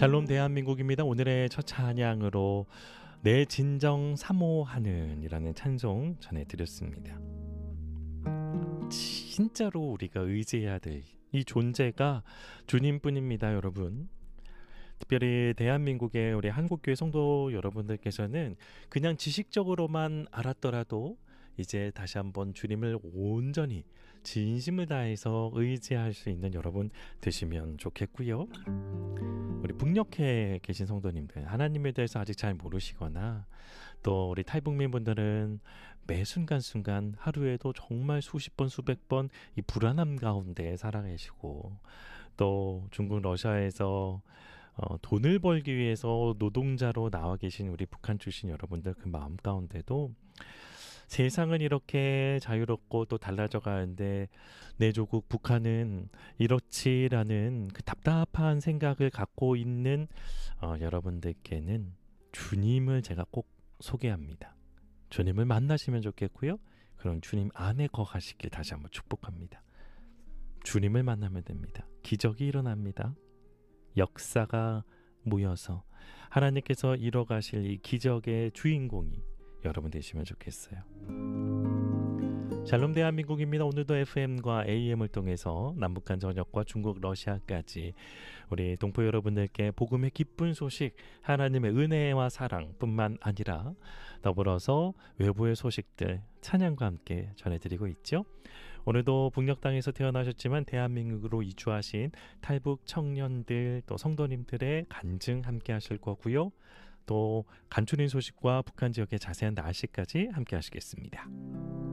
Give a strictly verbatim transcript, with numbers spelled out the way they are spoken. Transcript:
샬롬 대한민국입니다. 오늘의 첫 찬양으로 내 진정 사모하는 이라는 찬송 전해드렸습니다. 진짜로 우리가 의지해야 될 이 존재가 주님뿐입니다, 여러분. 특별히 대한민국의 우리 한국교회 성도 여러분들께서는 그냥 지식적으로만 알았더라도 이제 다시 한번 주님을 온전히 진심을 다해서 의지할 수 있는 여러분 되시면 좋겠고요. 우리 북녘에 계신 성도님들, 하나님에 대해서 아직 잘 모르시거나 또 우리 탈북민 분들은 매 순간순간 하루에도 정말 수십 번 수백 번 이 불안함 가운데 살아계시고, 또 중국 러시아에서 어, 돈을 벌기 위해서 노동자로 나와 계신 우리 북한 출신 여러분들 그 마음 가운데도 세상은 이렇게 자유롭고 또 달라져 가는데 내 조국 북한은 이렇지라는 그 답답한 생각을 갖고 있는 어, 여러분들께는 주님을 제가 꼭 소개합니다. 주님을 만나시면 좋겠고요. 그런 주님 안에 거하시길 다시 한번 축복합니다. 주님을 만나면 됩니다. 기적이 일어납니다. 역사가 모여서 하나님께서 이뤄가실 이 기적의 주인공이 여러분 되시면 좋겠어요. 샬롬 대한민국입니다. 오늘도 에프엠과 에이엠을 통해서 남북한 전역과 중국 러시아까지 우리 동포 여러분들께 복음의 기쁜 소식, 하나님의 은혜와 사랑뿐만 아니라 더불어서 외부의 소식들 찬양과 함께 전해드리고 있죠. 오늘도 북녘 땅에서 태어나셨지만 대한민국으로 이주하신 탈북 청년들 또 성도님들의 간증 함께 하실 거고요. 또 간추린 소식과 북한 지역의 자세한 날씨까지 함께 하시겠습니다.